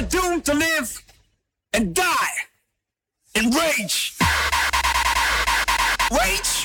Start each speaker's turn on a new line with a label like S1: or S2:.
S1: doomed to live and die in rage. Rage